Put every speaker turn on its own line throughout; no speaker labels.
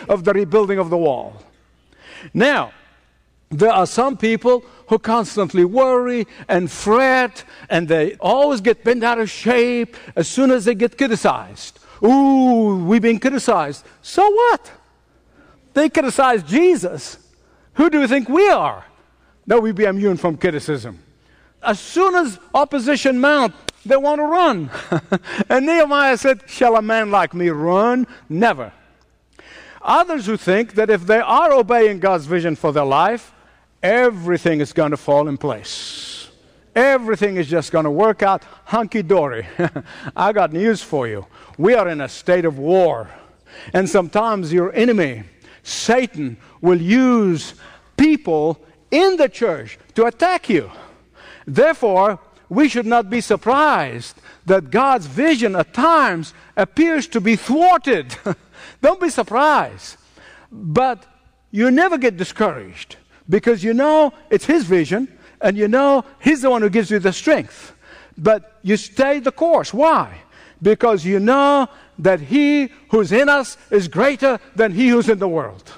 of the rebuilding of the wall. Now, there are some people who constantly worry and fret, and they always get bent out of shape as soon as they get criticized. Ooh, we've been criticized. So what? They criticize Jesus. Who do you think we are? That we be immune from criticism. As soon as opposition mount, they want to run. And Nehemiah said, shall a man like me run? Never. Others who think that if they are obeying God's vision for their life, everything is going to fall in place. Everything is just going to work out hunky-dory. I got news for you. We are in a state of war. And sometimes your enemy, Satan, will use people in the church to attack you. Therefore, we should not be surprised that God's vision at times appears to be thwarted. Don't be surprised. But you never get discouraged, because you know it's His vision, and you know He's the one who gives you the strength. But you stay the course. Why? Because you know that He who's in us is greater than he who's in the world.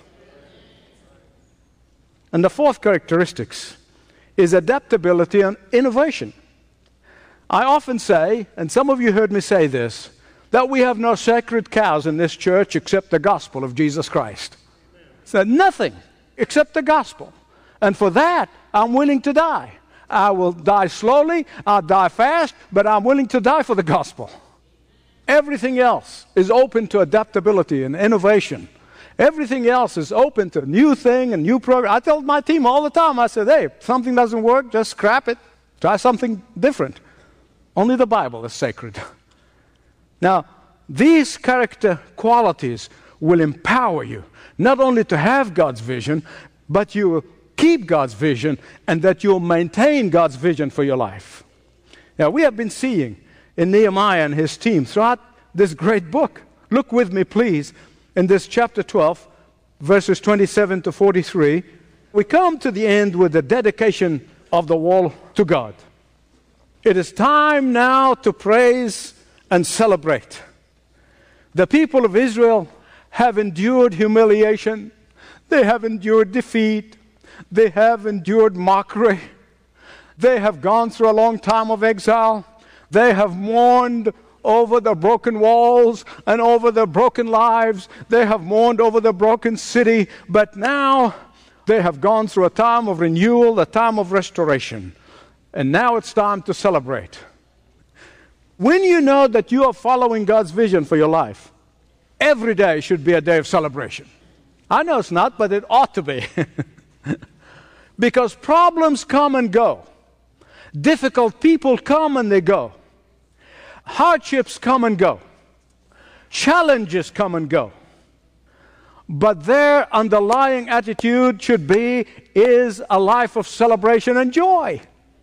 And the fourth characteristic is adaptability and innovation. I often say, and some of you heard me say this, that we have no sacred cows in this church except the gospel of Jesus Christ. So nothing except the gospel. And for that, I'm willing to die. I will die slowly, I'll die fast, but I'm willing to die for the gospel. Everything else is open to adaptability and innovation. Everything else is open to new thing and new program. I tell my team all the time, I said, hey, if something doesn't work, just scrap it. Try something different. Only the Bible is sacred. Now, these character qualities will empower you, not only to have God's vision, but you will keep God's vision, and that you'll maintain God's vision for your life. Now, we have been seeing in Nehemiah and his team throughout this great book. Look with me, please, in this chapter 12, verses 27 to 43. We come to the end with the dedication of the wall to God. It is time now to praise and celebrate. The people of Israel have endured humiliation. They have endured defeat. They have endured mockery. They have gone through a long time of exile. They have mourned over the broken walls and over their broken lives. They have mourned over the broken city. But now they have gone through a time of renewal, a time of restoration. And now it's time to celebrate. When you know that you are following God's vision for your life, every day should be a day of celebration. I know it's not, but it ought to be. Because problems come and go. Difficult people come and they go. Hardships come and go. Challenges come and go. But their underlying attitude should be, is a life of celebration and joy.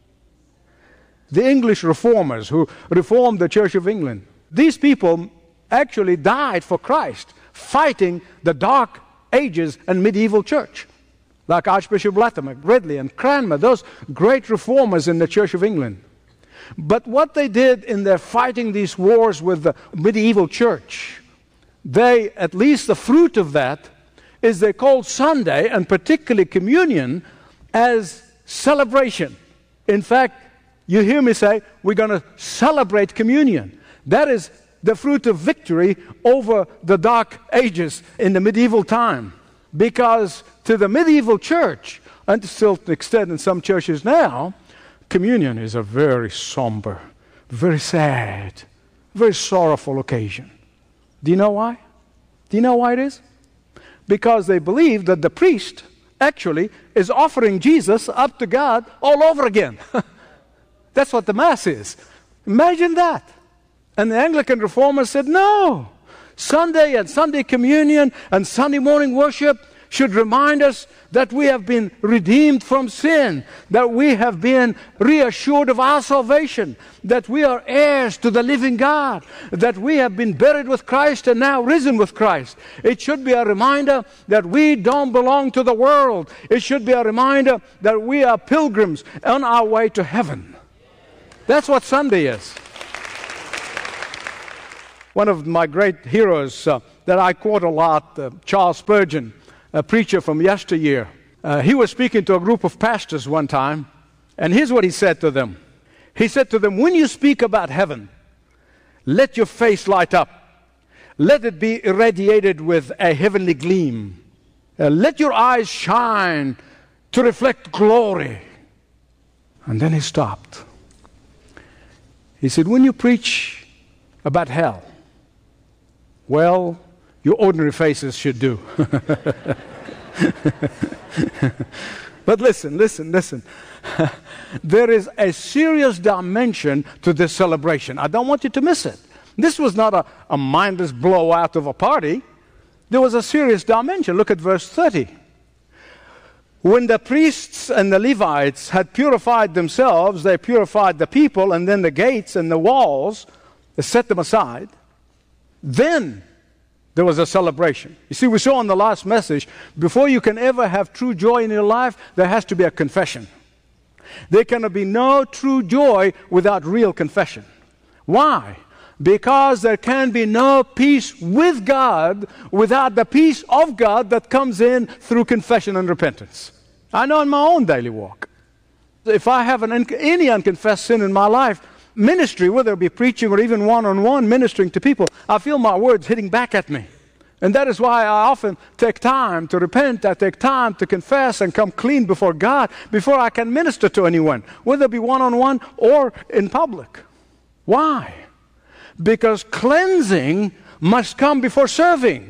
The English reformers who reformed the Church of England, these people actually died for Christ, fighting the dark ages and medieval church. Like Archbishop Latimer, Ridley, and Cranmer, those great reformers in the Church of England. But what they did in their fighting these wars with the medieval church, they, at least the fruit of that, is they called Sunday, and particularly communion, as celebration. In fact, you hear me say, we're going to celebrate communion. That is the fruit of victory over the dark ages in the medieval time. Because to the medieval church, and still to an extent in some churches now, communion is a very somber, very sad, very sorrowful occasion. Do you know why? Do you know why it is? Because they believe that the priest actually is offering Jesus up to God all over again. That's what the Mass is. Imagine that. And the Anglican reformers said, no. Sunday and Sunday communion and Sunday morning worship should remind us that we have been redeemed from sin, that we have been reassured of our salvation, that we are heirs to the living God, that we have been buried with Christ and now risen with Christ. It should be a reminder that we don't belong to the world. It should be a reminder that we are pilgrims on our way to heaven. That's what Sunday is. One of my great heroes that I quote a lot, Charles Spurgeon, a preacher from yesteryear. He was speaking to a group of pastors one time, and here's what he said to them. He said to them, when you speak about heaven, let your face light up. Let it be irradiated with a heavenly gleam. Let your eyes shine to reflect glory. And then he stopped. He said, when you preach about hell, well, your ordinary faces should do. But listen. There is a serious dimension to this celebration. I don't want you to miss it. This was not a mindless blowout of a party. There was a serious dimension. Look at verse 30. When the priests and the Levites had purified themselves, they purified the people, and then the gates and the walls, they set them aside. Then there was a celebration. You see, we saw in the last message, before you can ever have true joy in your life, there has to be a confession. There cannot be no true joy without real confession. Why? Because there can be no peace with God without the peace of God that comes in through confession and repentance. I know in my own daily walk, if I have any unconfessed sin in my life, ministry, whether it be preaching or even one-on-one ministering to people, I feel my words hitting back at me. And that is why I often take time to repent. I take time to confess and come clean before God before I can minister to anyone, whether it be one-on-one or in public. Why? Because cleansing must come before serving.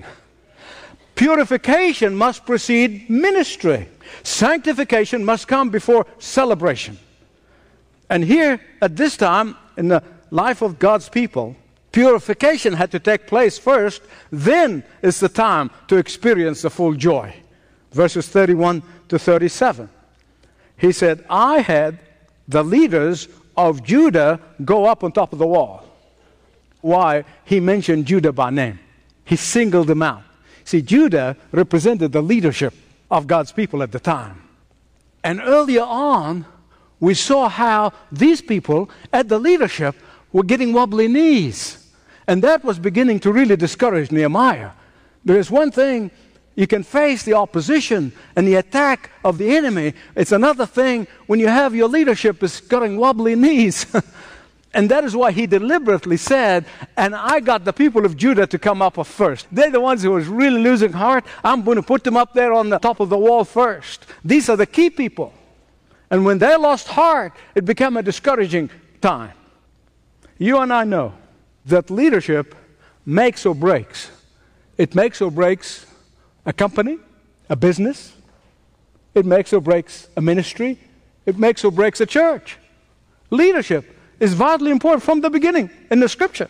Purification must precede ministry. Sanctification must come before celebration. And here, at this time, in the life of God's people, purification had to take place first. Then is the time to experience the full joy. Verses 31 to 37. He said, I had the leaders of Judah go up on top of the wall. Why? He mentioned Judah by name. He singled them out. See, Judah represented the leadership of God's people at the time. And earlier on, we saw how these people at the leadership were getting wobbly knees. And that was beginning to really discourage Nehemiah. There is one thing, you can face the opposition and the attack of the enemy. It's another thing when you have your leadership is getting wobbly knees. And that is why he deliberately said, and I got the people of Judah to come up first. They're the ones who was really losing heart. I'm going to put them up there on the top of the wall first. These are the key people. And when they lost heart, it became a discouraging time. You and I know that leadership makes or breaks. It makes or breaks a company, a business. It makes or breaks a ministry. It makes or breaks a church. Leadership is vitally important from the beginning in the Scripture.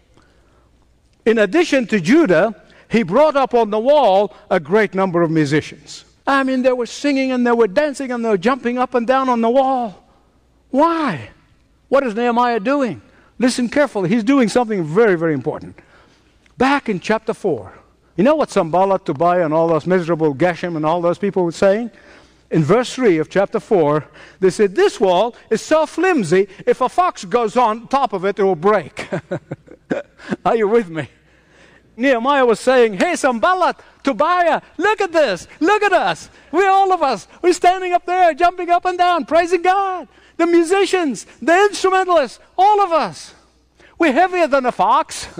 In addition to Judah, he brought up on the wall a great number of musicians. I mean, they were singing and they were dancing and they were jumping up and down on the wall. Why? What is Nehemiah doing? Listen carefully. He's doing something very, very important. Back in chapter 4, you know what Sanballat, Tobiah, and all those miserable Geshem and all those people were saying? In verse 3 of chapter 4, they said, this wall is so flimsy, if a fox goes on top of it, it will break. Are you with me? Nehemiah was saying, hey, Sanballat, Tobiah, look at this. Look at us. All of us. We're standing up there, jumping up and down, praising God. The musicians, the instrumentalists, all of us. We're heavier than a fox.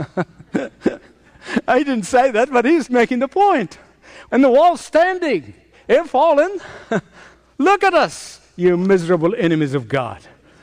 I didn't say that, but he's making the point. And the wall's standing. They're fallen. Look at us, you miserable enemies of God.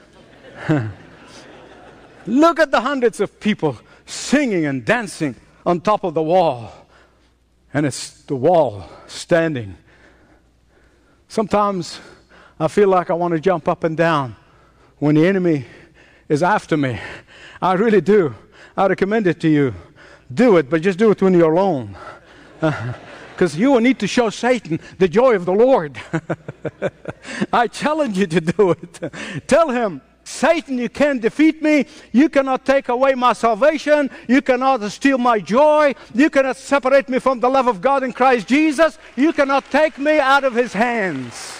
Look at the hundreds of people singing and dancing on top of the wall. And it's the wall standing. Sometimes I feel like I want to jump up and down when the enemy is after me. I really do. I recommend it to you. Do it, but just do it when you're alone. Because you will need to show Satan the joy of the Lord. I challenge you to do it. Tell him, Satan, you can't defeat me. You cannot take away my salvation. You cannot steal my joy. You cannot separate me from the love of God in Christ Jesus. You cannot take me out of his hands.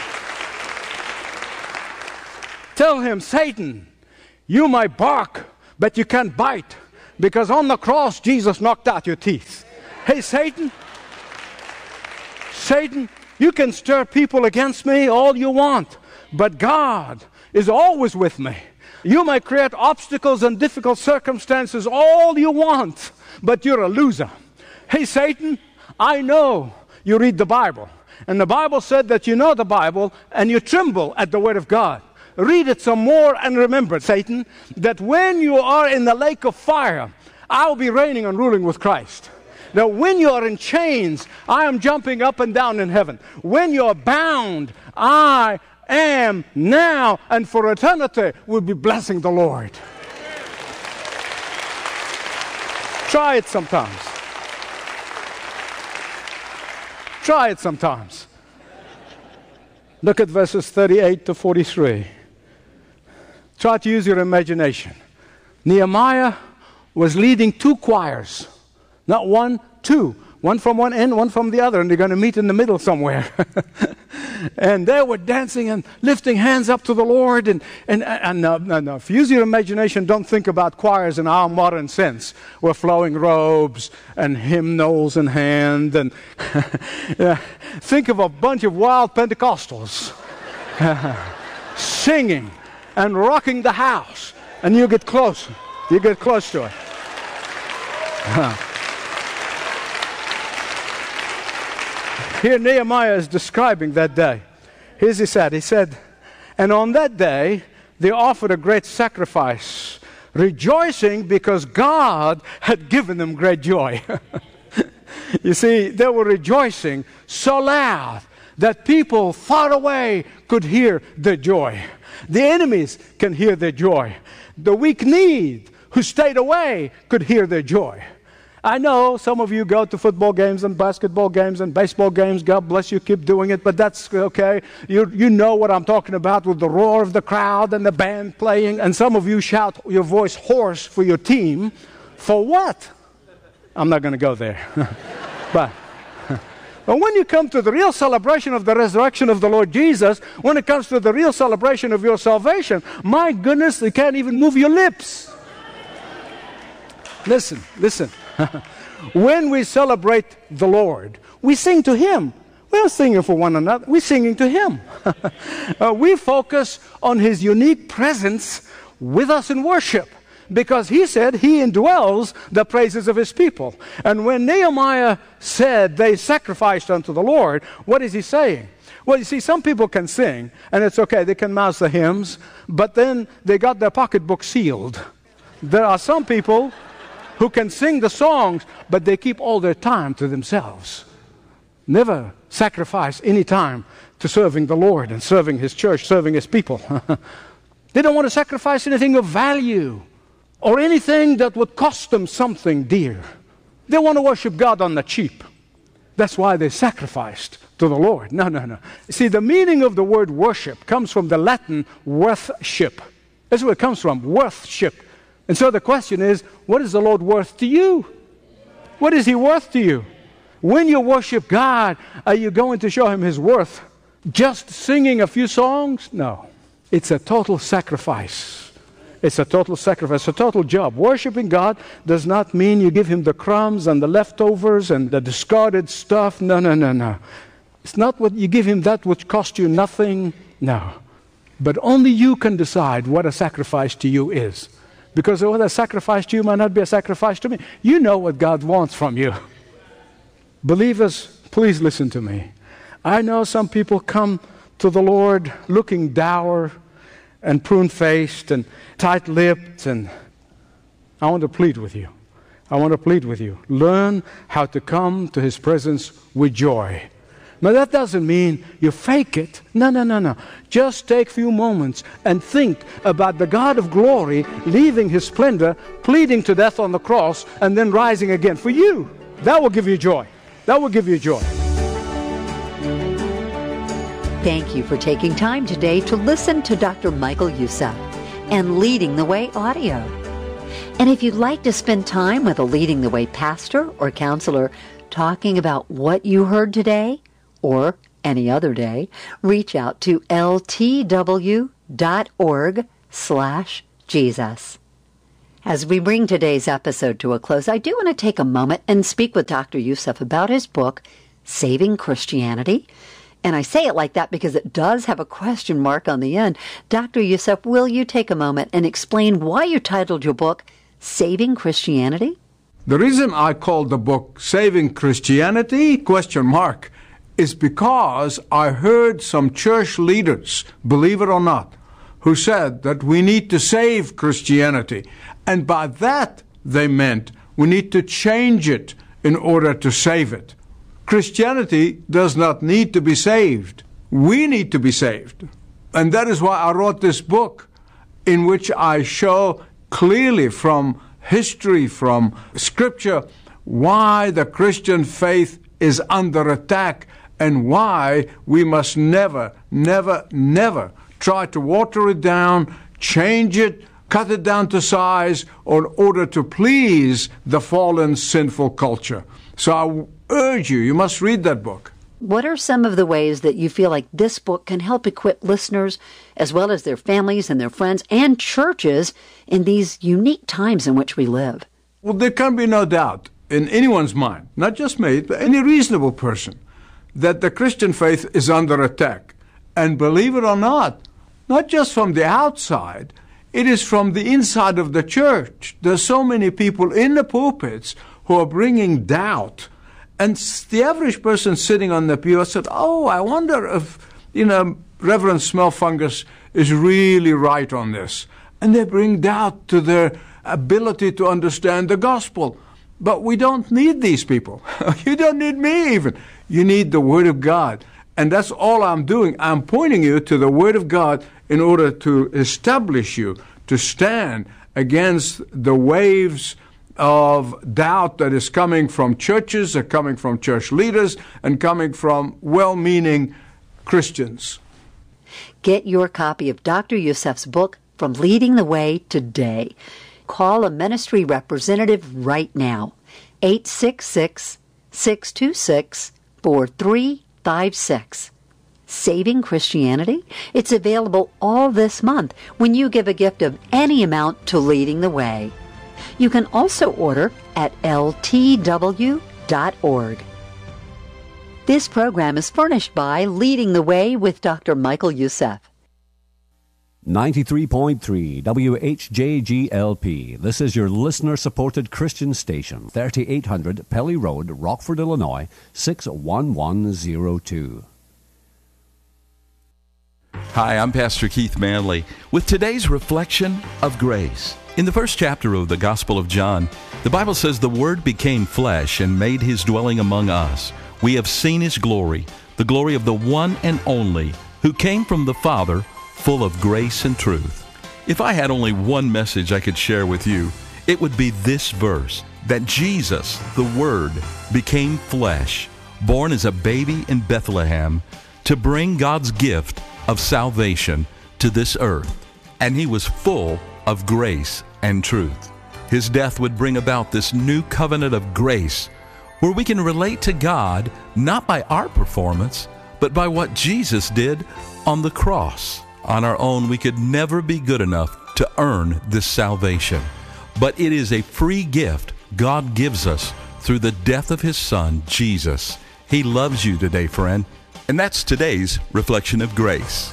Tell him, Satan, you might bark, but you can't bite, because on the cross, Jesus knocked out your teeth. Hey, Satan, you can stir people against me all you want, but God is always with me. You may create obstacles and difficult circumstances all you want, but you're a loser. Hey, Satan, I know you read the Bible, and the Bible said that you know the Bible and you tremble at the Word of God. Read it some more and remember, Satan, that when you are in the lake of fire, I'll be reigning and ruling with Christ. Now, when you are in chains, I am jumping up and down in heaven. When you are bound, I am now and for eternity will be blessing the Lord. Try it sometimes. Try it sometimes. Look at verses 38 to 43. Try to use your imagination. Nehemiah was leading two choirs. Not one, two. One from one end, one from the other, and they're going to meet in the middle somewhere. And they were dancing and lifting hands up to the Lord. And if you use your imagination, don't think about choirs in our modern sense, with flowing robes and hymnals in hand. And think of a bunch of wild Pentecostals singing and rocking the house. And you get close. You get close to it. Here Nehemiah is describing that day. Here's he said, and on that day they offered a great sacrifice, rejoicing because God had given them great joy. You see, they were rejoicing so loud that people far away could hear their joy. The enemies can hear their joy. The weak-kneed who stayed away could hear their joy. I know some of you go to football games and basketball games and baseball games. God bless you, keep doing it, but that's okay. You know what I'm talking about with the roar of the crowd and the band playing, and some of you shout your voice hoarse for your team. For what? I'm not going to go there. But when you come to the real celebration of the resurrection of the Lord Jesus, when it comes to the real celebration of your salvation, my goodness, you can't even move your lips. Listen. When we celebrate the Lord, we sing to Him. We're not singing for one another. We're singing to Him. We focus on His unique presence with us in worship, because He said He indwells the praises of His people. And when Nehemiah said they sacrificed unto the Lord, what is he saying? Well, you see, some people can sing, and it's okay. They can mouth the hymns, but then they got their pocketbook sealed. There are some people who can sing the songs, but they keep all their time to themselves. Never sacrifice any time to serving the Lord and serving His church, serving His people. They don't want to sacrifice anything of value or anything that would cost them something dear. They want to worship God on the cheap. That's why they sacrificed to the Lord. No. See, the meaning of the word worship comes from the Latin worthship. That's where it comes from, worthship. And so the question is, what is the Lord worth to you? What is He worth to you? When you worship God, are you going to show Him His worth just singing a few songs? No. It's a total sacrifice. It's a total sacrifice, a total job. Worshiping God does not mean you give Him the crumbs and the leftovers and the discarded stuff. No. It's not what you give Him that which cost you nothing. No. But only you can decide what a sacrifice to you is. Because what a sacrifice to you might not be a sacrifice to me. You know what God wants from you. Believers, please listen to me. I know some people come to the Lord looking dour and prune-faced and tight-lipped, and I want to plead with you. Learn how to come to His presence with joy. Now, that doesn't mean you fake it. No. Just take a few moments and think about the God of glory leaving His splendor, pleading to death on the cross, and then rising again for you. That will give you joy.
Thank you for taking time today to listen to Dr. Michael Youssef and Leading the Way audio. And if you'd like to spend time with a Leading the Way pastor or counselor talking about what you heard today, or any other day, reach out to ltw.org/Jesus. As we bring today's episode to a close, I do want to take a moment and speak with Dr. Youssef about his book, Saving Christianity. And I say it like that because it does have a question mark on the end. Dr. Youssef, will you take a moment and explain why you titled your book, Saving Christianity?
The reason I called the book Saving Christianity, is because I heard some church leaders, believe it or not, who said that we need to save Christianity. And by that, they meant we need to change it in order to save it. Christianity does not need to be saved. We need to be saved. And that is why I wrote this book, in which I show clearly from history, from Scripture, why the Christian faith is under attack and why we must never, never, never try to water it down, change it, cut it down to size in order to please the fallen, sinful culture. So I urge you, you must read that book.
What are some of the ways that you feel like this book can help equip listeners, as well as their families and their friends and churches, in these unique times in which we live?
Well, there can be no doubt in anyone's mind, not just me, but any reasonable person, that the Christian faith is under attack. And believe it or not just from the outside, it is from the inside of the church. There's so many people in the pulpits who are bringing doubt. And the average person sitting on the pew said, I wonder if, Reverend Smellfungus is really right on this. And they bring doubt to their ability to understand the gospel. But we don't need these people. You don't need me even. You need the Word of God. And that's all I'm doing. I'm pointing you to the Word of God in order to establish you to stand against the waves of doubt that is coming from churches, coming from church leaders, and coming from well-meaning Christians.
Get your copy of Dr. Youssef's book, From Leading the Way, today. Call a ministry representative right now, 866-626-4356. Saving Christianity? It's available all this month when you give a gift of any amount to Leading the Way. You can also order at ltw.org. This program is furnished by Leading the Way with Dr. Michael Youssef.
93.3 WHJGLP. This is your listener-supported Christian station, 3800 Pelly Road, Rockford, Illinois, 61102.
Hi, I'm Pastor Keith Manley with today's reflection of grace. In the first chapter of the Gospel of John, the Bible says the Word became flesh and made His dwelling among us. We have seen His glory, the glory of the one and only, who came from the Father, full of grace and truth. If I had only one message I could share with you, it would be this verse, that Jesus, the Word, became flesh, born as a baby in Bethlehem, to bring God's gift of salvation to this earth. And He was full of grace and truth. His death would bring about this new covenant of grace, where we can relate to God not by our performance, but by what Jesus did on the cross. On our own, we could never be good enough to earn this salvation. But it is a free gift God gives us through the death of His Son, Jesus. He loves you today, friend. And that's today's reflection of grace.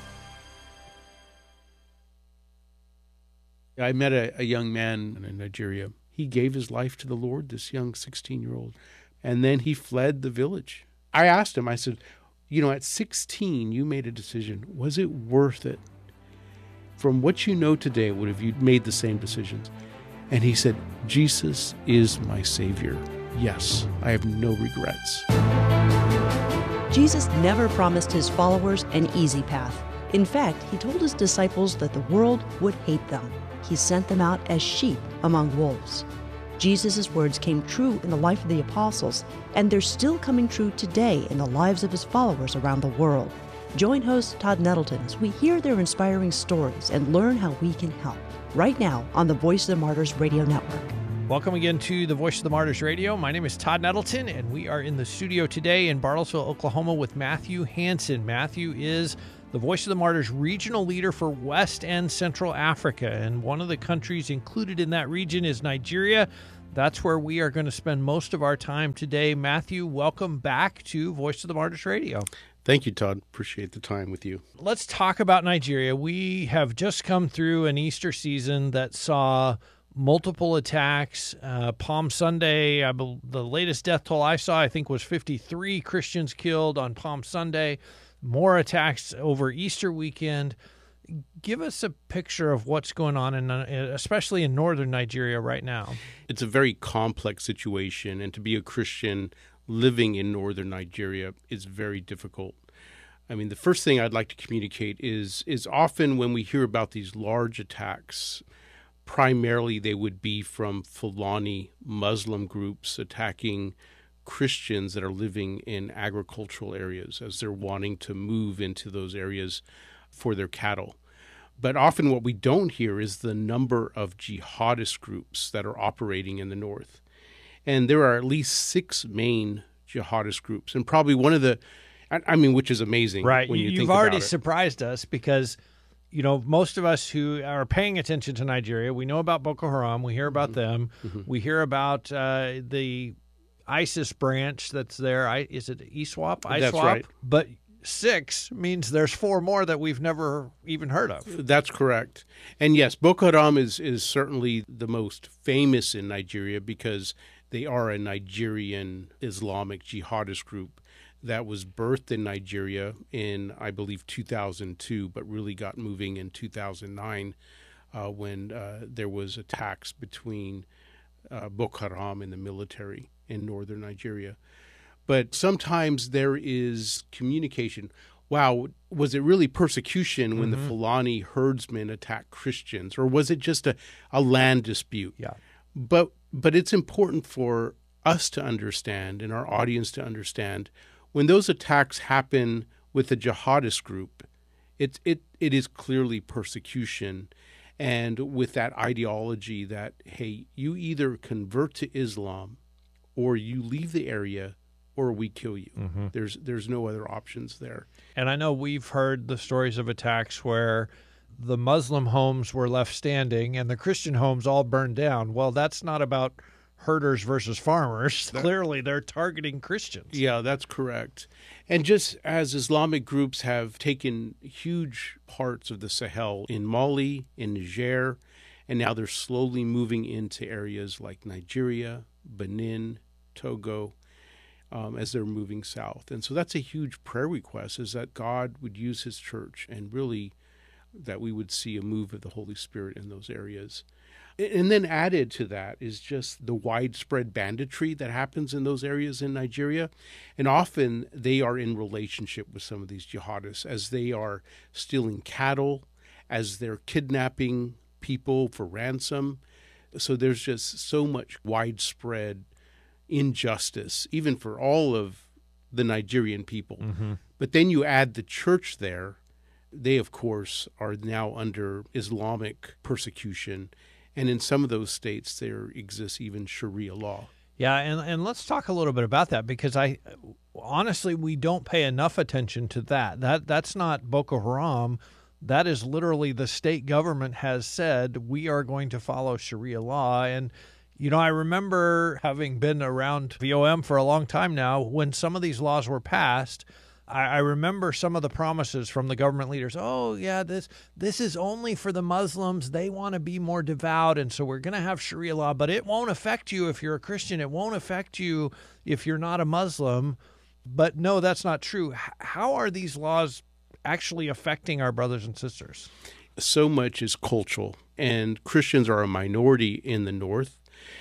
I met a young man in Nigeria. He gave his life to the Lord, this young 16-year-old, and then he fled the village. I asked him, I said, at 16, you made a decision. Was it worth it? From what you know today, would have you made the same decisions? And he said, Jesus is my Savior. Yes, I have no regrets.
Jesus never promised His followers an easy path. In fact, He told His disciples that the world would hate them. He sent them out as sheep among wolves. Jesus' words came true in the life of the apostles, and they're still coming true today in the lives of His followers around the world. Join host Todd Nettleton as we hear their inspiring stories and learn how we can help. Right now on the Voice of the Martyrs Radio Network.
Welcome again to the Voice of the Martyrs Radio. My name is Todd Nettleton, and we are in the studio today in Bartlesville, Oklahoma with Matthew Hansen. Matthew is the Voice of the Martyrs regional leader for West and Central Africa. And one of the countries included in that region is Nigeria. That's where we are going to spend most of our time today. Matthew, welcome back to Voice of the Martyrs Radio.
Thank you, Todd. Appreciate the time with you.
Let's talk about Nigeria. We have just come through an Easter season that saw multiple attacks. Palm Sunday, the latest death toll I saw, I think, was 53 Christians killed on Palm Sunday. More attacks over Easter weekend. Give us a picture of what's going on, especially in northern Nigeria right now.
It's a very complex situation, and to be a Christian living in northern Nigeria is very difficult. I mean, the first thing I'd like to communicate is often when we hear about these large attacks, primarily they would be from Fulani Muslim groups attacking Christians that are living in agricultural areas as they're wanting to move into those areas for their cattle. But often what we don't hear is the number of jihadist groups that are operating in the north. And there are at least 6 main jihadist groups, and probably one of the, which is amazing.
Right.
When
You've already surprised us because, most of us who are paying attention to Nigeria, we know about Boko Haram. We hear about them. Mm-hmm. We hear about the ISIS branch that's there. Is it ISWAP?
That's right.
But 6 means there's 4 more that we've never even heard of.
That's correct. And yes, Boko Haram is certainly the most famous in Nigeria because they are a Nigerian Islamic jihadist group that was birthed in Nigeria in, I believe, 2002, but really got moving in 2009 when there was attacks between Boko Haram and the military in northern Nigeria. But sometimes there is communication. Wow, was it really persecution when the Fulani herdsmen attacked Christians, or was it just a land dispute?
Yeah.
But it's important for us to understand and our audience to understand when those attacks happen with a jihadist group, it is clearly persecution, and with that ideology that, hey, you either convert to Islam or you leave the area or we kill you. Mm-hmm. There's no other options there.
And I know we've heard the stories of attacks where the Muslim homes were left standing and the Christian homes all burned down. Well, that's not about herders versus farmers. Clearly, they're targeting Christians.
Yeah, that's correct. And just as Islamic groups have taken huge parts of the Sahel in Mali, in Niger, and now they're slowly moving into areas like Nigeria, Benin, Togo, as they're moving south. And so that's a huge prayer request, is that God would use his church and really that we would see a move of the Holy Spirit in those areas. And then added to that is just the widespread banditry that happens in those areas in Nigeria. And often they are in relationship with some of these jihadists as they are stealing cattle, as they're kidnapping people for ransom. So there's just so much widespread injustice, even for all of the Nigerian people. Mm-hmm. But then you add the church there. They, of course, are now under Islamic persecution. And in some of those states, there exists even Sharia law.
Yeah, and let's talk a little bit about that, because honestly, we don't pay enough attention to that. That's not Boko Haram. That is literally the state government has said, we are going to follow Sharia law. And, I remember having been around VOM for a long time now, when some of these laws were passed, I remember some of the promises from the government leaders. Oh, yeah, this is only for the Muslims. They want to be more devout, and so we're going to have Sharia law, but it won't affect you if you're a Christian. It won't affect you if you're not a Muslim. But no, that's not true. How are these laws actually affecting our brothers and sisters?
So much is cultural, and Christians are a minority in the north.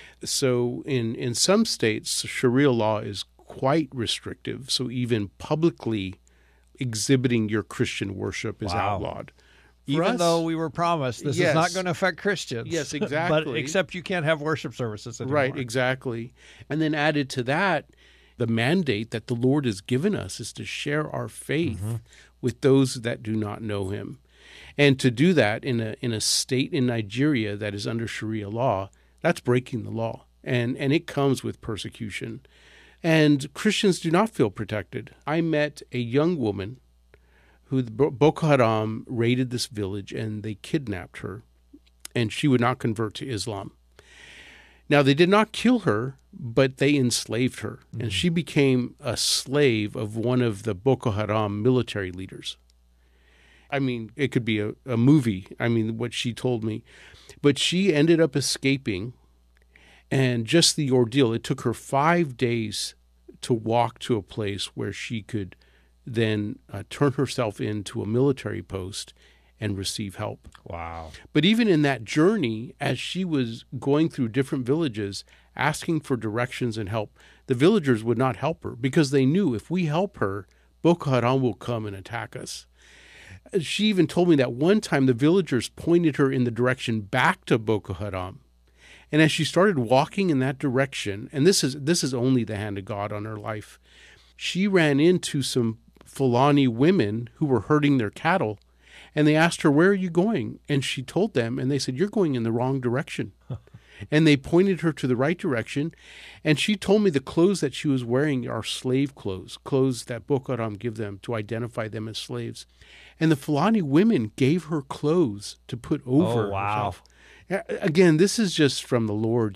So in some states, Sharia law is quite restrictive. So even publicly exhibiting your Christian worship is outlawed.
Even though we were promised this is not going to affect Christians.
Yes, exactly.
But except you can't have worship services anymore.
Right, exactly. And then added to that, the mandate that the Lord has given us is to share our faith with those that do not know him. And to do that in a state in Nigeria that is under Sharia law, that's breaking the law. And it comes with persecution. And Christians do not feel protected. I met a young woman who Boko Haram raided this village and they kidnapped her, and she would not convert to Islam. Now, they did not kill her, but they enslaved her, and she became a slave of one of the Boko Haram military leaders. I mean, it could be a movie, what she told me. But she ended up escaping, and just the ordeal, it took her 5 days to walk to a place where she could then turn herself into a military post and receive help.
Wow.
But even in that journey, as she was going through different villages, asking for directions and help, the villagers would not help her because they knew if we help her, Boko Haram will come and attack us. She even told me that one time the villagers pointed her in the direction back to Boko Haram. And as she started walking in that direction, and this is only the hand of God on her life, she ran into some Fulani women who were herding their cattle. And they asked her, "Where are you going?" And she told them, and they said, "You're going in the wrong direction." And they pointed her to the right direction. And she told me the clothes that she was wearing are slave clothes that Boko Haram give them to identify them as slaves. And the Fulani women gave her clothes to put over herself. Again, this is just from the Lord,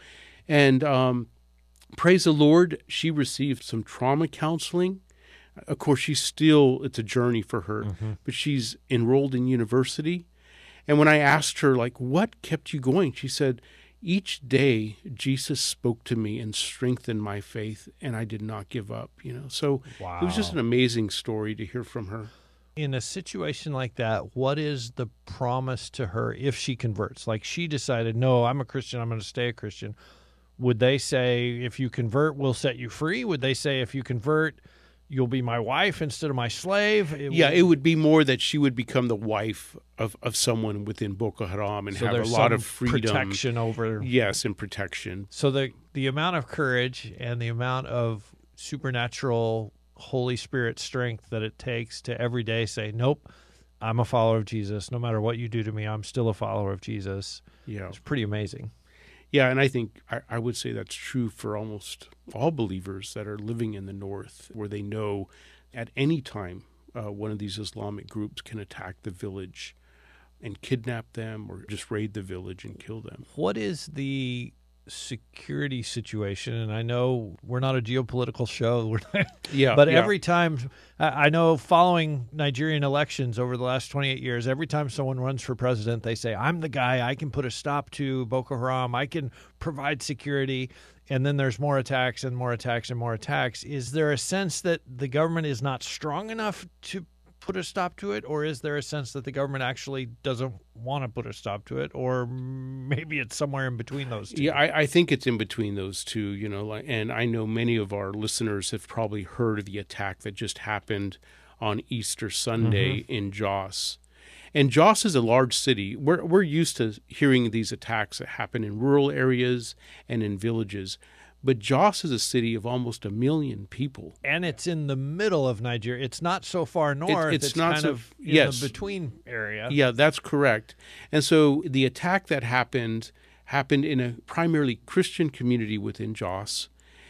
And praise the Lord, she received some trauma counseling. Of course, it's a journey for her, but she's enrolled in university. And when I asked her, what kept you going? She said, each day Jesus spoke to me and strengthened my faith, and I did not give up, So
Wow.
It was just an amazing story to hear from her.
In a situation like that, what is the promise to her if she converts? Like she decided, no, I'm a Christian, I'm going to stay a Christian. Would they say, if you convert, we'll set you free? Would they say, if you convert, you'll be my wife instead of my slave?
It would be more that she would become the wife of someone within Boko Haram and
so
have a
there's
lot
some
of freedom.
protection over.
Yes, and protection.
So the amount of courage and the amount of supernatural Holy Spirit strength that it takes to every day say, nope, I'm a follower of Jesus. No matter what you do to me, I'm still a follower of Jesus.
Yeah.
It's pretty amazing.
Yeah, and I think I would say that's true for almost all believers that are living in the North, where they know at any time one of these Islamic groups can attack the village and kidnap them or just raid the village and kill them.
What is the security situation? And I know we're not a geopolitical show, but every time, I know following Nigerian elections over the last 28 years, every time someone runs for president, they say, I'm the guy, I can put a stop to Boko Haram, I can provide security, and then there's more attacks and more attacks and more attacks. Is there a sense that the government is not strong enough to put a stop to it, or is there a sense that the government actually doesn't want to put a stop to it, or maybe it's somewhere in between those two?
Yeah, I think it's in between those two, and I know many of our listeners have probably heard of the attack that just happened on Easter Sunday in Jos. And Jos is a large city. We're used to hearing these attacks that happen in rural areas and in villages. But Jos is a city of almost 1 million people.
And it's in the middle of Nigeria. It's not so far north. It's not kind of in the between area.
Yeah, that's correct. And so the attack that happened in a primarily Christian community within Jos.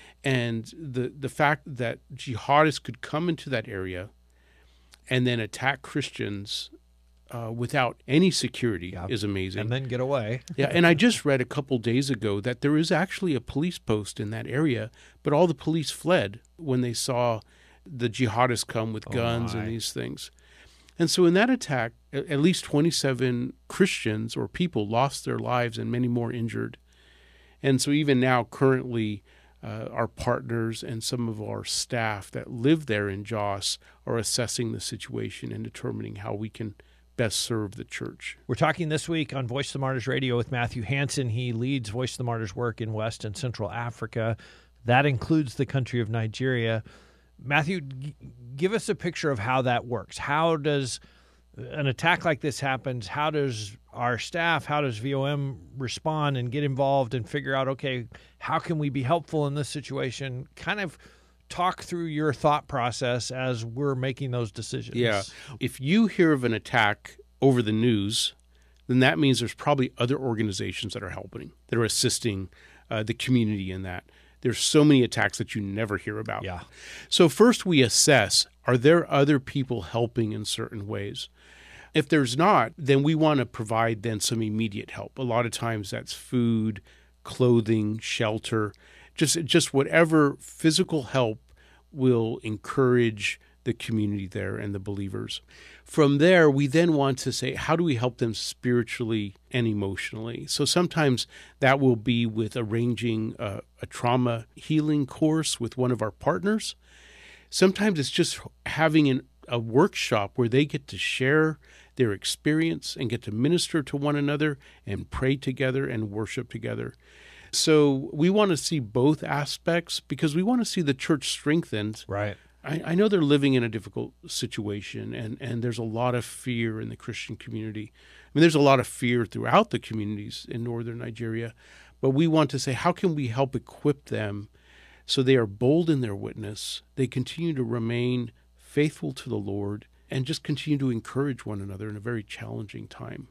And the fact that jihadists could come into that area and then attack Christians without any security is amazing.
And then get away.
Yeah, and I just read a couple days ago that there is actually a police post in that area, but all the police fled when they saw the jihadists come with guns and these things. And so in that attack, at least 27 Christians or people lost their lives and many more injured. And so even now, currently, our partners and some of our staff that live there in Jos are assessing the situation and determining how we can best serve the church.
We're talking this week on Voice of the Martyrs Radio with Matthew Hansen. He leads Voice of the Martyrs work in West and Central Africa. That includes the country of Nigeria. Matthew, give us a picture of how that works. How does an attack like this happen? How does our staff, how does VOM respond and get involved and figure out, okay, how can we be helpful in this situation? Kind of talk through your thought process as we're making those decisions.
Yeah. If you hear of an attack over the news, then that means there's probably other organizations that are helping, that are assisting the community in that. There's so many attacks that you never hear about.
Yeah.
So first we assess, Are there other people helping in certain ways? If there's not, then we want to provide then some immediate help. A lot of times that's food, clothing, shelter, just whatever physical help will encourage the community there and the believers. From there, we then want to say, how do we help them spiritually and emotionally? So sometimes that will be with arranging a trauma healing course with one of our partners. Sometimes it's just having a workshop where they get to share their experience and get to minister to one another and pray together and worship together. So we want to see both aspects because we want to see the church strengthened.
Right.
I know they're living in a difficult situation, and there's a lot of fear in the Christian community. I mean, there's a lot of fear throughout the communities in northern Nigeria, but we want to say, how can we help equip them so they are bold in their witness, they continue to remain faithful to the Lord, and just continue to encourage one another in a very challenging time.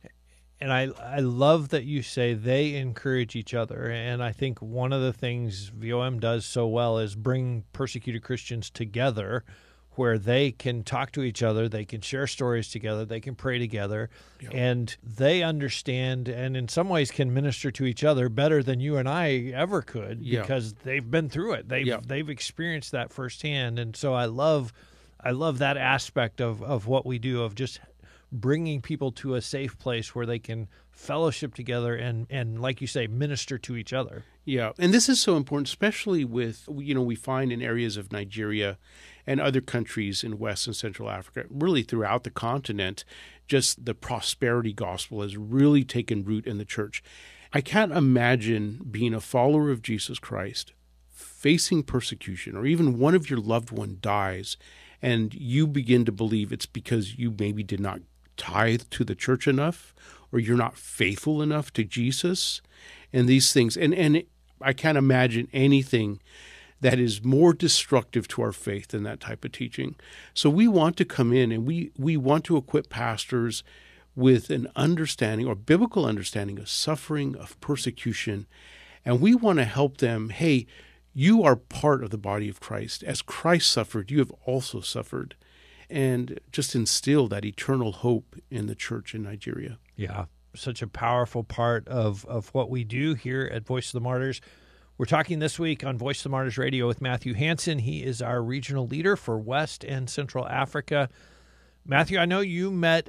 And I love that you say they encourage each other. And I think one of the things VOM does so well is bring persecuted Christians together where they can talk to each other, they can share stories together, they can pray together, and they understand and in some ways can minister to each other better than you and I ever could because they've been through it. They've experienced that firsthand. And so I love that aspect of what we do, of just bringing people to a safe place where they can fellowship together and like you say, minister to each other.
Yeah, and this is so important, especially with, we find in areas of Nigeria and other countries in West and Central Africa, really throughout the continent, just the prosperity gospel has really taken root in the church. I can't imagine being a follower of Jesus Christ, facing persecution, or even one of your loved one dies, and you begin to believe it's because you maybe did not tithe to the church enough, or you're not faithful enough to Jesus, and these things. And I can't imagine anything that is more destructive to our faith than that type of teaching. So we want to come in and we want to equip pastors with an understanding or biblical understanding of suffering, of persecution, and we want to help them, hey, you are part of the body of Christ. As Christ suffered, you have also suffered. And just instill that eternal hope in the church in Nigeria.
Yeah, such a powerful part of what we do here at Voice of the Martyrs. We're talking this week on Voice of the Martyrs Radio with Matthew Hansen. He is our regional leader for West and Central Africa. Matthew, I know you met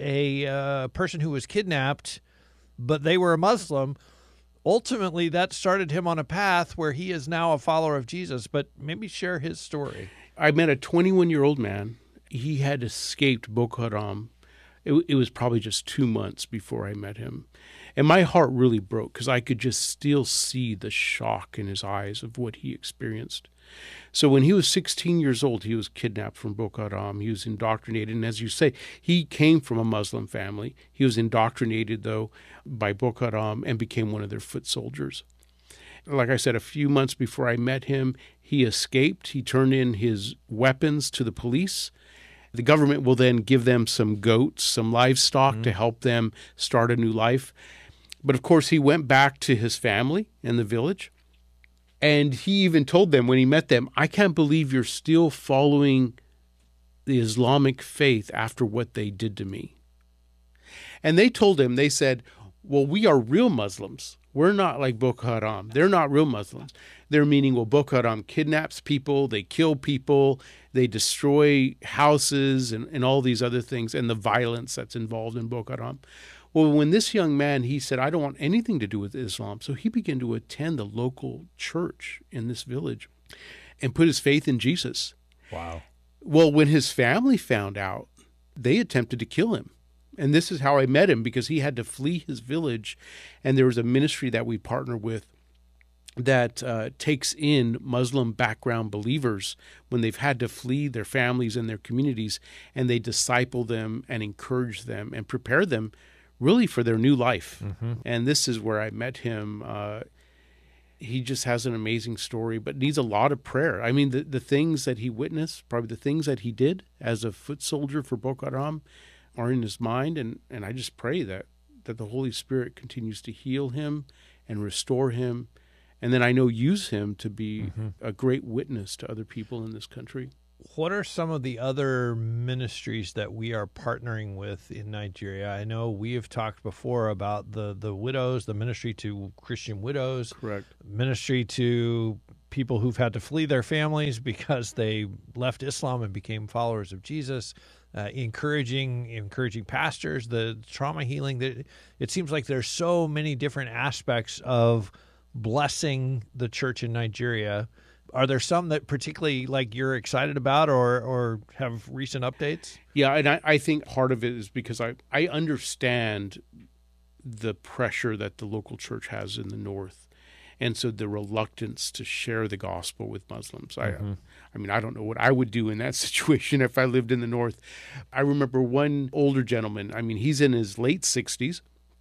a person who was kidnapped, but they were a Muslim. Ultimately, that started him on a path where he is now a follower of Jesus, but maybe share his story.
I met a 21-year-old man. He had escaped Boko Haram. It was probably just 2 months before I met him. And my heart really broke because I could just still see the shock in his eyes of what he experienced. So when he was 16 years old, he was kidnapped from Boko Haram. He was indoctrinated. And as you say, he came from a Muslim family. He was indoctrinated, though, by Boko Haram and became one of their foot soldiers. Like I said, a few months before I met him, he escaped. He turned in his weapons to the police. The government will then give them some goats, some livestock to help them start a new life. But of course, he went back to his family in the village. And he even told them when he met them, I can't believe you're still following the Islamic faith after what they did to me. And they told him, they said, well, we are real Muslims. We're not like Boko Haram. They're not real Muslims. They're meaning, well, Boko Haram kidnaps people, they kill people, they destroy houses and all these other things, and the violence that's involved in Boko Haram. Well, when this young man, he said, I don't want anything to do with Islam. So he began to attend the local church in this village and put his faith in Jesus.
Wow.
Well, when his family found out, they attempted to kill him. And this is how I met him, because he had to flee his village. And there was a ministry that we partner with that takes in Muslim background believers when they've had to flee their families and their communities, and they disciple them and encourage them and prepare them really for their new life. And this is where I met him. He just has an amazing story, but needs a lot of prayer. I mean, the things that he witnessed, probably the things that he did as a foot soldier for Boko Haram, are in his mind, and I just pray that the Holy Spirit continues to heal him and restore him, and then I know use him to be a great witness to other people in this country.
What are some of the other ministries that we are partnering with in Nigeria? I know we have talked before about the widows, the ministry to Christian widows,
Correct.
ministry to people who've had to flee their families because they left Islam and became followers of Jesus, encouraging pastors, the trauma healing. It seems like there's so many different aspects of blessing the church in Nigeria. Are there some that particularly like you're excited about or have recent updates?
Yeah, and I think part of it is because I understand the pressure that the local church has in the north, and so the reluctance to share the gospel with Muslims. I mean, I don't know what I would do in that situation if I lived in the north. I remember one older gentleman. I mean, he's in his late 60s.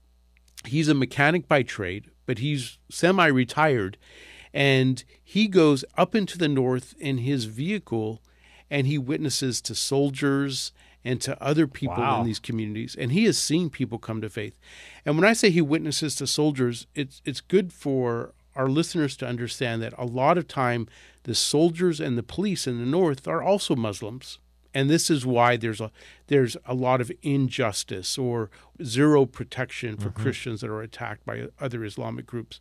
He's a mechanic by trade, but he's semi-retired. And he goes up into the north in his vehicle, and he witnesses to soldiers and to other people in these communities. And he has seen people come to faith. And when I say he witnesses to soldiers, it's good for our listeners to understand that a lot of time the soldiers and the police in the north are also Muslims. And this is why there's a lot of injustice or zero protection for Christians that are attacked by other Islamic groups.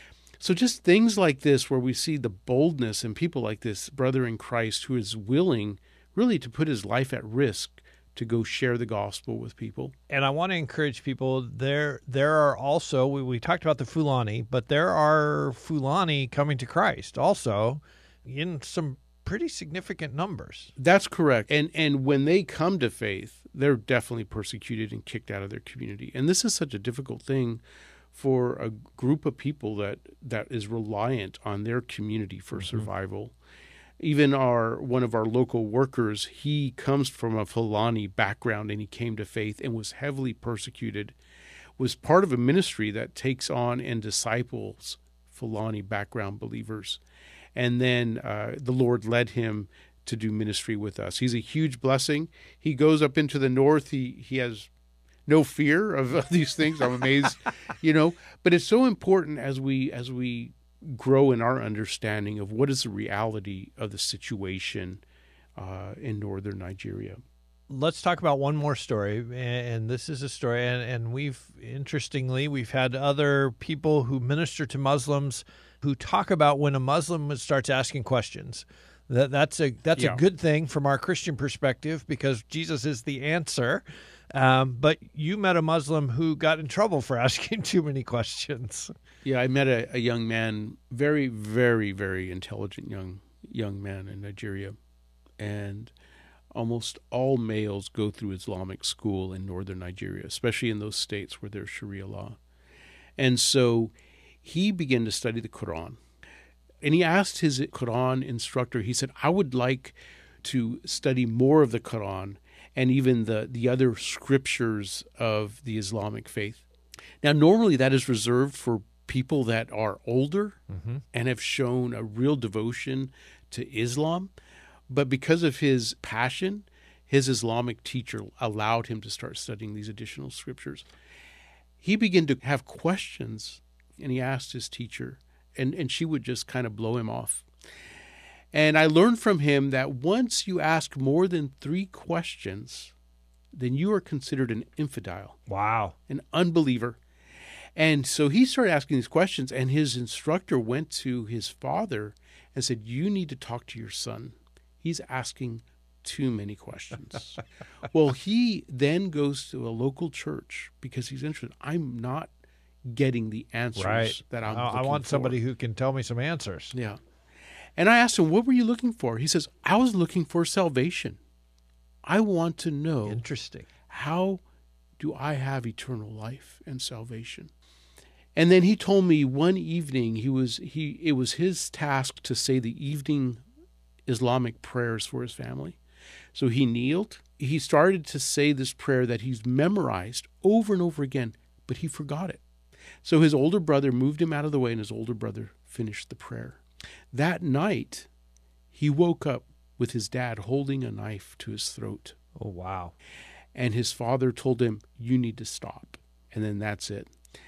So just things like this where we see the boldness in people like this brother in Christ who is willing really to put his life at risk to go share the gospel with people.
And I want to encourage people, there are also, we talked about the Fulani, but there are Fulani coming to Christ also in some pretty significant numbers.
That's correct. And when they come to faith, they're definitely persecuted and kicked out of their community. And this is such a difficult thing for a group of people that is reliant on their community for survival. Even one of our local workers, he comes from a Fulani background and he came to faith and was heavily persecuted, was part of a ministry that takes on and disciples Fulani background believers. And then the Lord led him to do ministry with us. He's a huge blessing. He goes up into the north. He has no fear of these things. I'm amazed, But it's so important as we grow in our understanding of what is the reality of the situation in northern Nigeria.
Let's talk about one more story, and this is a story, and we've had other people who minister to Muslims who talk about when a Muslim starts asking questions. That's a good thing from our Christian perspective because Jesus is the answer. But you met a Muslim who got in trouble for asking too many questions.
Yeah, I met a young man, very, very, very intelligent young man in Nigeria. And almost all males go through Islamic school in northern Nigeria, especially in those states where there's Sharia law. And so he began to study the Quran. And he asked his Quran instructor, he said, I would like to study more of the Quran and even the other scriptures of the Islamic faith. Now, normally that is reserved for people that are older and have shown a real devotion to Islam. But because of his passion, his Islamic teacher allowed him to start studying these additional scriptures. He began to have questions, and he asked his teacher, and she would just kind of blow him off. And I learned from him that once you ask more than 3 questions, then you are considered an infidel.
Wow.
An unbeliever. And so he started asking these questions, and his instructor went to his father and said, you need to talk to your son. He's asking too many questions. Well, he then goes to a local church because he's interested. I'm not getting the answers that I'm looking for.
I want somebody who can tell me some answers.
Yeah. And I asked him, what were you looking for? He says, I was looking for salvation. I want to know.
Interesting.
How do I have eternal life and salvation? And then he told me one evening it was his task to say the evening Islamic prayers for his family. So he kneeled. He started to say this prayer that he's memorized over and over again, but he forgot it. So his older brother moved him out of the way, and his older brother finished the prayer. That night, he woke up with his dad holding a knife to his throat.
Oh, wow.
And his father told him, you need to stop. And then that's it.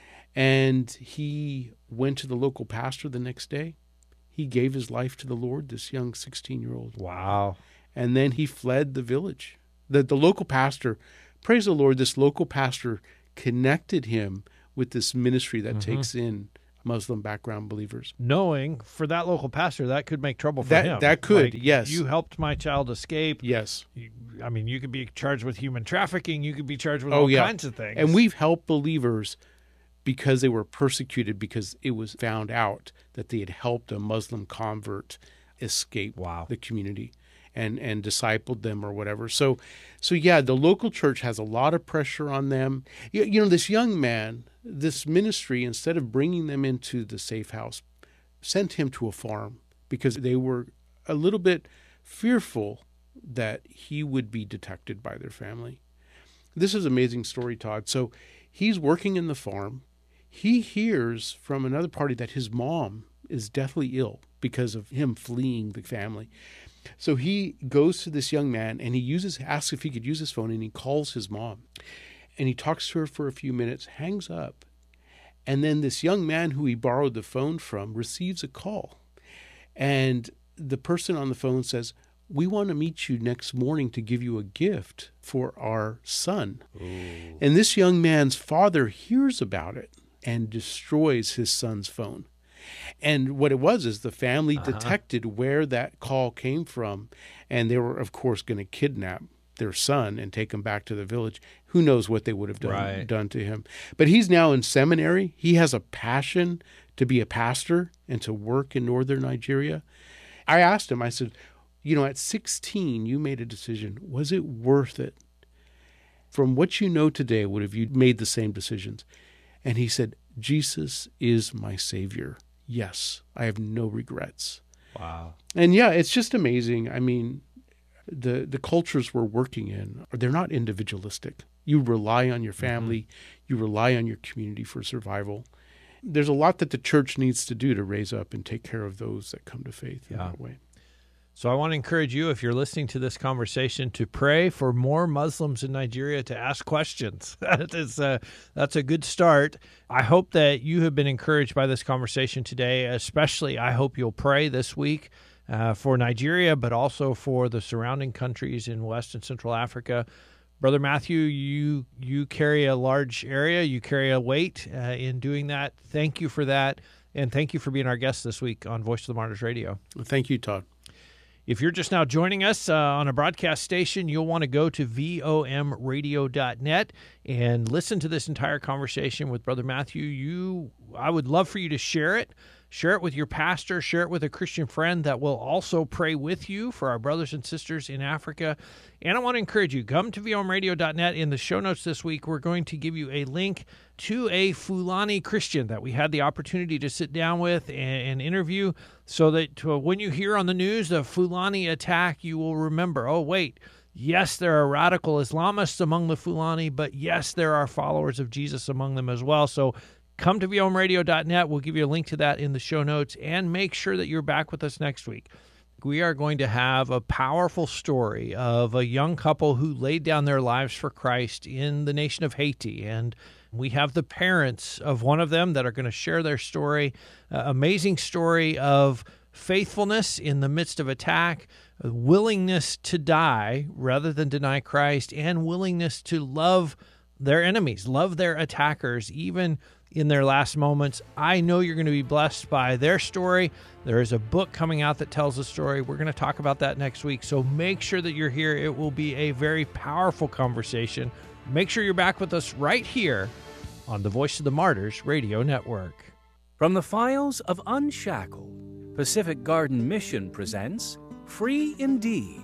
And he went to the local pastor the next day. He gave his life to the Lord, this young 16-year-old.
Wow.
And then he fled the village. The local pastor, praise the Lord, this local pastor connected him with this ministry that takes in Muslim background believers.
Knowing for that local pastor, that could make trouble for him.
That could,
Like,
yes.
You helped my child escape.
Yes.
You could be charged with human trafficking. You could be charged with all kinds of things.
And we've helped believers because they were persecuted because it was found out that they had helped a Muslim convert escape the community and discipled them or whatever. So yeah, the local church has a lot of pressure on them. You know, this young man, this ministry, instead of bringing them into the safe house, sent him to a farm because they were a little bit fearful that he would be detected by their family. This is an amazing story, Todd. So he's working in the farm. He hears from another party that his mom is deathly ill because of him fleeing the family. So he goes to this young man and asks if he could use his phone, and he calls his mom. And he talks to her for a few minutes, hangs up. And then this young man who he borrowed the phone from receives a call. And the person on the phone says, "We want to meet you next morning to give you a gift for our son." Ooh. And this young man's father hears about it and destroys his son's phone. And what it was is the family detected where that call came from, and they were, of course, going to kidnap their son and take him back to the village. Who knows what they would have done to him. But he's now in seminary. He has a passion to be a pastor and to work in northern Nigeria. I asked him, I said, you know, at 16, you made a decision. Was it worth it? From what you know today, would have you made the same decisions? And he said, Jesus is my Savior. Yes, I have no regrets.
Wow.
And yeah, it's just amazing. I mean, the cultures we're working in, they're not individualistic. You rely on your family. You rely on your community for survival. There's a lot that the church needs to do to raise up and take care of those that come to faith in that way.
So I want to encourage you, if you're listening to this conversation, to pray for more Muslims in Nigeria to ask questions. That's a good start. I hope that you have been encouraged by this conversation today. Especially, I hope you'll pray this week for Nigeria, but also for the surrounding countries in West and Central Africa. Brother Matthew, you carry a large area. You carry a weight in doing that. Thank you for that, and thank you for being our guest this week on Voice of the Martyrs Radio.
Well, thank you, Todd.
If you're just now joining us on a broadcast station, you'll want to go to vomradio.net and listen to this entire conversation with Brother Matthew. I would love for you to share it. Share it with your pastor. Share it with a Christian friend that will also pray with you for our brothers and sisters in Africa. And I want to encourage you, come to vomradio.net. In the show notes this week, we're going to give you a link to a Fulani Christian that we had the opportunity to sit down with and interview, so that when you hear on the news the Fulani attack, you will remember, oh, wait, yes, there are radical Islamists among the Fulani, but yes, there are followers of Jesus among them as well. So come to vomradio.net. We'll give you a link to that in the show notes, and make sure that you're back with us next week. We are going to have a powerful story of a young couple who laid down their lives for Christ in the nation of Haiti. And we have the parents of one of them that are going to share their story, amazing story of faithfulness in the midst of attack, willingness to die rather than deny Christ, and willingness to love their enemies, love their attackers, even in their last moments. I know you're going to be blessed by their story. There is a book coming out that tells the story. We're going to talk about that next week, so make sure that you're here. It will be a very powerful conversation. Make sure you're back with us right here on the Voice of the Martyrs Radio Network.
From the files of Unshackled, Pacific Garden Mission presents Free Indeed.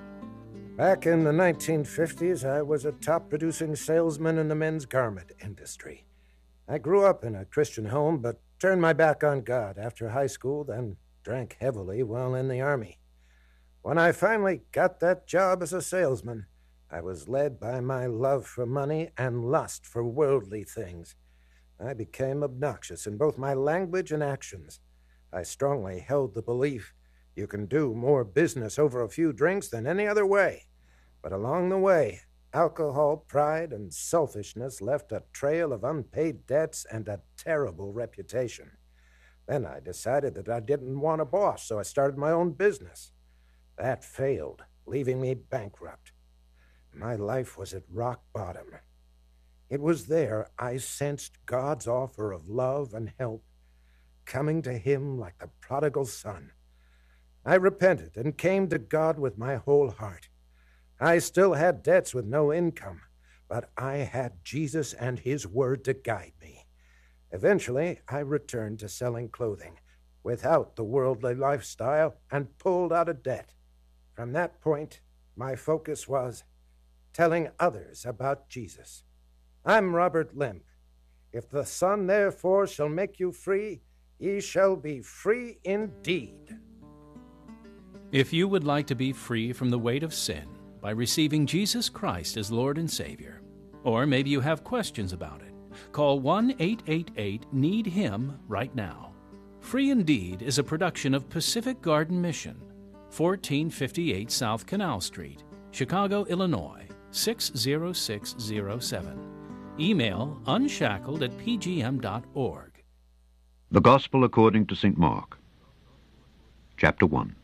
Back in the 1950s, I was a top-producing salesman in the men's garment industry. I grew up in a Christian home, but turned my back on God after high school, then drank heavily while in the Army. When I finally got that job as a salesman, I was led by my love for money and lust for worldly things. I became obnoxious in both my language and actions. I strongly held the belief you can do more business over a few drinks than any other way. But along the way, alcohol, pride, and selfishness left a trail of unpaid debts and a terrible reputation. Then I decided that I didn't want a boss, so I started my own business. That failed, leaving me bankrupt. My life was at rock bottom. It was there I sensed God's offer of love and help, coming to him like the prodigal son. I repented and came to God with my whole heart. I still had debts with no income, but I had Jesus and his word to guide me. Eventually, I returned to selling clothing without the worldly lifestyle and pulled out of debt. From that point, my focus was telling others about Jesus. I'm Robert Limp. If the Son therefore shall make you free, ye shall be free indeed.
If you would like to be free from the weight of sin by receiving Jesus Christ as Lord and Savior, or maybe you have questions about it, call 1-888-NEED-HIM right now. Free Indeed is a production of Pacific Garden Mission, 1458 South Canal Street, Chicago, Illinois, 60607. Email unshackled@pgm.org.
The Gospel according to St. Mark. Chapter 1.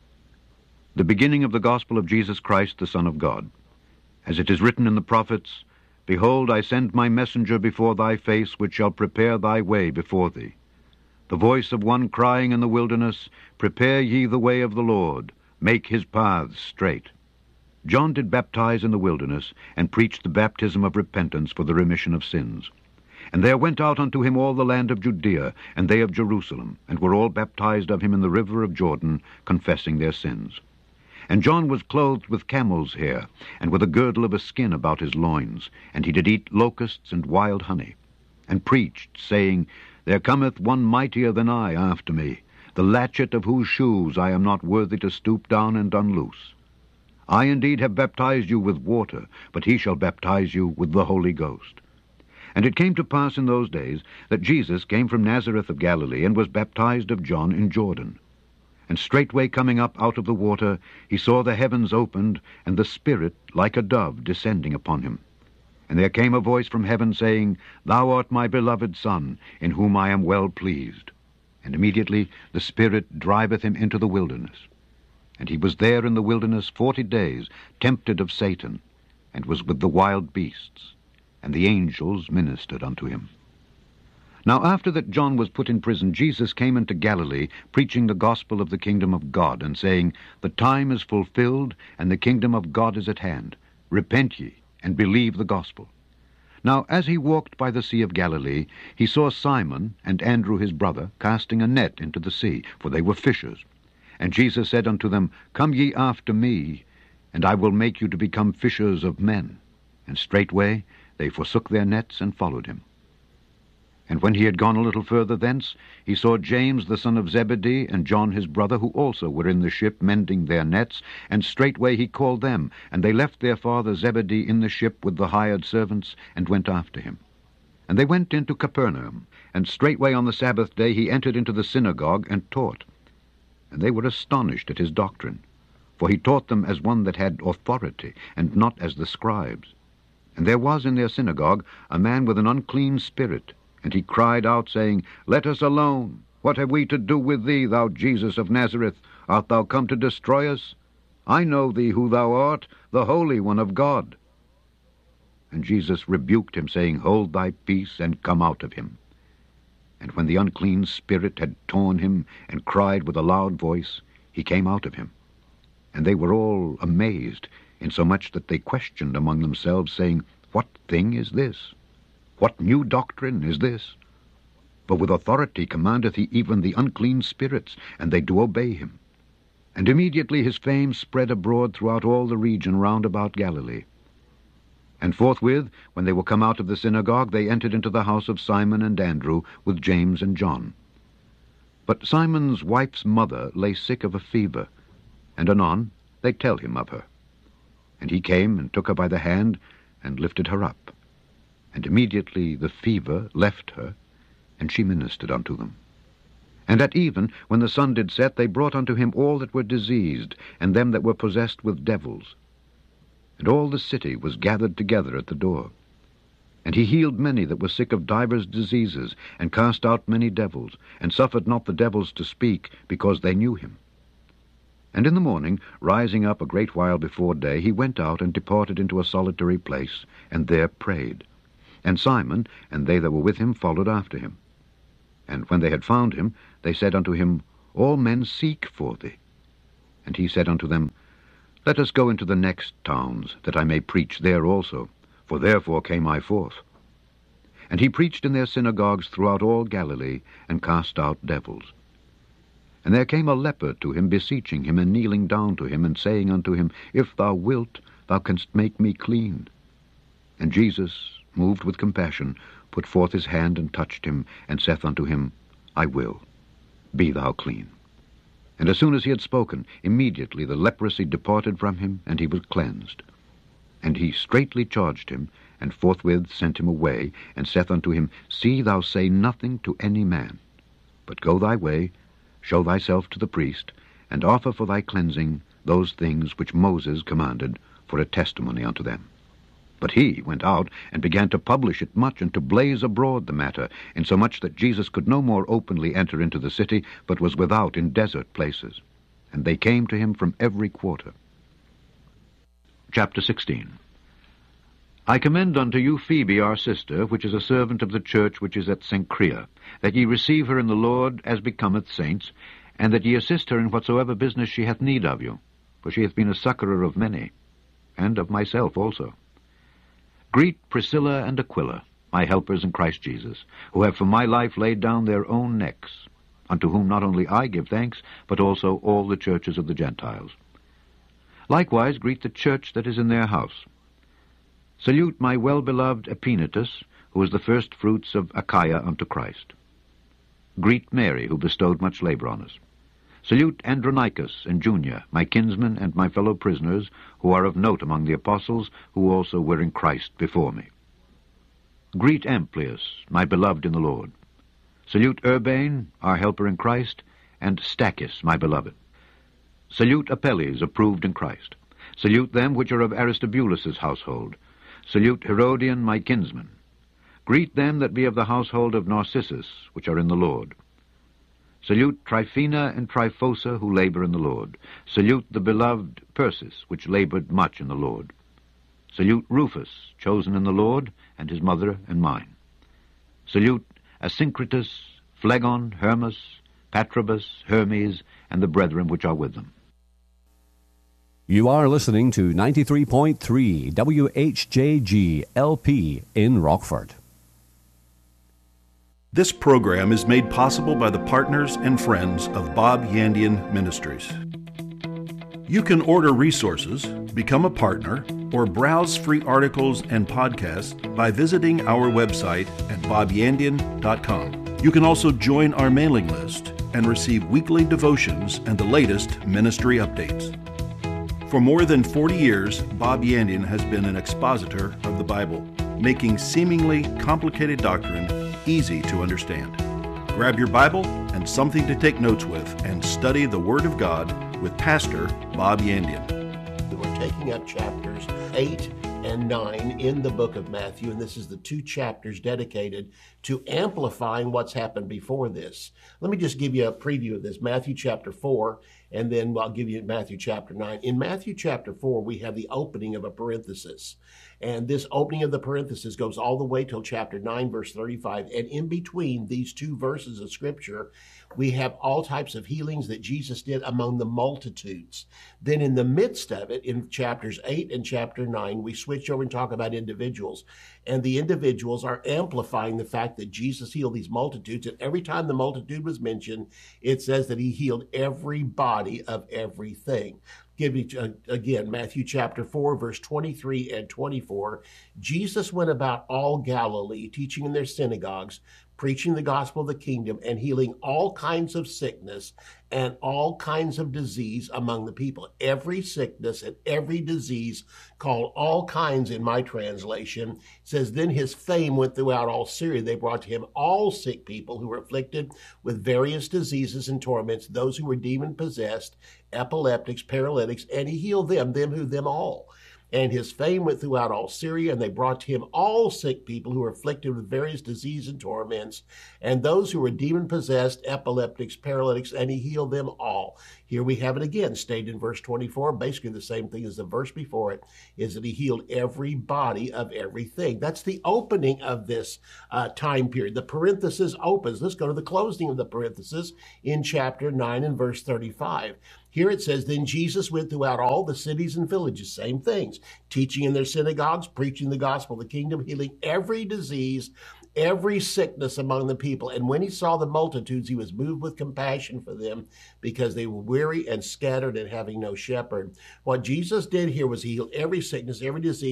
The beginning of the Gospel of Jesus Christ, the Son of God. As it is written in the prophets, Behold, I send my messenger before thy face, which shall prepare thy way before thee. The voice of one crying in the wilderness, Prepare ye the way of the Lord, make his paths straight. John did baptize in the wilderness, and preached the baptism of repentance for the remission of sins. And there went out unto him all the land of Judea, and they of Jerusalem, and were all baptized of him in the river of Jordan, confessing their sins. And John was clothed with camel's hair, and with a girdle of a skin about his loins, and he did eat locusts and wild honey, and preached, saying, There cometh one mightier than I after me, the latchet of whose shoes I am not worthy to stoop down and unloose. I indeed have baptized you with water, but he shall baptize you with the Holy Ghost. And it came to pass in those days that Jesus came from Nazareth of Galilee, and was baptized of John in Jordan. And straightway coming up out of the water, he saw the heavens opened, and the Spirit like a dove descending upon him. And there came a voice from heaven, saying, Thou art my beloved Son, in whom I am well pleased. And immediately the Spirit driveth him into the wilderness. And he was there in the wilderness 40 days, tempted of Satan, and was with the wild beasts, and the angels ministered unto him. Now after that John was put in prison, Jesus came into Galilee, preaching the gospel of the kingdom of God, and saying, The time is fulfilled, and the kingdom of God is at hand. Repent ye, and believe the gospel. Now as he walked by the sea of Galilee, he saw Simon and Andrew his brother casting a net into the sea, for they were fishers. And Jesus said unto them, Come ye after me, and I will make you to become fishers of men. And straightway they forsook their nets and followed him. And when he had gone a little further thence, he saw James the son of Zebedee and John his brother, who also were in the ship mending their nets. And straightway he called them, and they left their father Zebedee in the ship with the hired servants, and went after him. And they went into Capernaum, and straightway on the Sabbath day he entered into the synagogue and taught. And they were astonished at his doctrine, for he taught them as one that had authority, and not as the scribes. And there was in their synagogue a man with an unclean spirit, and he cried out, saying, Let us alone. What have we to do with thee, thou Jesus of Nazareth? Art thou come to destroy us? I know thee who thou art, the Holy One of God. And Jesus rebuked him, saying, Hold thy peace, and come out of him. And when the unclean spirit had torn him, and cried with a loud voice, he came out of him. And they were all amazed, insomuch that they questioned among themselves, saying, What thing is this? What new doctrine is this? For with authority commandeth he even the unclean spirits, and they do obey him. And immediately his fame spread abroad throughout all the region round about Galilee. And forthwith, when they were come out of the synagogue, they entered into the house of Simon and Andrew, with James and John. But Simon's wife's mother lay sick of a fever, and anon they tell him of her. And he came and took her by the hand, and lifted her up. And immediately the fever left her, and she ministered unto them. And at even, when the sun did set, they brought unto him all that were diseased, and them that were possessed with devils. And all the city was gathered together at the door. And he healed many that were sick of divers diseases, and cast out many devils, and suffered not the devils to speak, because they knew him. And in the morning, rising up a great while before day, he went out and departed into a solitary place, and there prayed. And Simon and they that were with him followed after him. And when they had found him, they said unto him, All men seek for thee. And he said unto them, Let us go into the next towns, that I may preach there also, for therefore came I forth. And he preached in their synagogues throughout all Galilee, and cast out devils. And there came a leper to him, beseeching him, and kneeling down to him, and saying unto him, If thou wilt, thou canst make me clean. And Jesus, moved with compassion, put forth his hand, and touched him, and saith unto him, I will. Be thou clean. And as soon as he had spoken, immediately the leprosy departed from him, and he was cleansed. And he straitly charged him, and forthwith sent him away, and saith unto him, See thou say nothing to any man, but go thy way, show thyself to the priest, and offer for thy cleansing those things which Moses commanded, for a testimony unto them. But he went out, and began to publish it much, and to blaze abroad the matter, insomuch that Jesus could no more openly enter into the city, but was without in desert places. And they came to him from every quarter. Chapter 16. I commend unto you Phoebe our sister, which is a servant of the church which is at Cenchrea, that ye receive her in the Lord as becometh saints, and that ye assist her in whatsoever business she hath need of you, for she hath been a succourer of many, and of myself also. Greet Priscilla and Aquila, my helpers in Christ Jesus, who have for my life laid down their own necks, unto whom not only I give thanks, but also all the churches of the Gentiles. Likewise greet the church that is in their house. Salute my well-beloved Epaenetus, who is the first fruits of Achaia unto Christ. Greet Mary, who bestowed much labor on us. Salute Andronicus and Junia, my kinsmen and my fellow prisoners, who are of note among the apostles, who also were in Christ before me. Greet Amplias, my beloved in the Lord. Salute Urbane, our helper in Christ, and Stachys, my beloved. Salute Apelles, approved in Christ. Salute them which are of Aristobulus' household. Salute Herodian, my kinsman. Greet them that be of the household of Narcissus, which are in the Lord. Salute Tryphena and Tryphosa, who labor in the Lord. Salute the beloved Persis, which labored much in the Lord. Salute Rufus, chosen in the Lord, and his mother and mine. Salute Asyncritus, Phlegon, Hermas, Patrobas, Hermes, and the brethren which are with them.
You are listening to 93.3 WHJG LP in Rockford.
This program is made possible by the partners and friends of Bob Yandian Ministries. You can order resources, become a partner, or browse free articles and podcasts by visiting our website at bobyandian.com. You can also join our mailing list and receive weekly devotions and the latest ministry updates. For more than 40 years, Bob Yandian has been an expositor of the Bible, making seemingly complicated doctrine easy to understand. Grab your Bible and something to take notes with and study the Word of God with Pastor Bob Yandian.
We're taking up chapters 8 and 9 in the book of Matthew, and this is the 2 chapters dedicated to amplifying what's happened before this. Let me just give you a preview of this. Matthew chapter 4, and then I'll give you Matthew chapter 9. In Matthew chapter 4, we have the opening of a parenthesis. And this opening of the parenthesis goes all the way till chapter 9, verse 35. And in between these 2 verses of Scripture, we have all types of healings that Jesus did among the multitudes. Then in the midst of it, in chapters 8 and chapter 9, we switch over and talk about individuals. And the individuals are amplifying the fact that Jesus healed these multitudes. And every time the multitude was mentioned, it says that he healed everybody of everything. Give you again, Matthew chapter 4, verse 23 and 24. Jesus went about all Galilee, teaching in their synagogues, preaching the gospel of the kingdom, and healing all kinds of sickness and all kinds of disease among the people. Every sickness and every disease, called all kinds in my translation, says, then his fame went throughout all Syria. They brought to him all sick people who were afflicted with various diseases and torments, those who were demon-possessed, epileptics, paralytics, and he healed them all. And his fame went throughout all Syria, and they brought to him all sick people who were afflicted with various diseases and torments, and those who were demon-possessed, epileptics, paralytics, and he healed them all. Here we have it again, stated in verse 24, basically the same thing as the verse before it, is that he healed everybody of everything. That's the opening of this time period. The parenthesis opens. Let's go to the closing of the parenthesis in chapter 9 and verse 35. Here it says, then Jesus went throughout all the cities and villages, same things, teaching in their synagogues, preaching the gospel of the kingdom, healing every disease, every sickness among the people. And when he saw the multitudes, he was moved with compassion for them because they were weary and scattered and having no shepherd. What Jesus did here was he healed every sickness, every disease,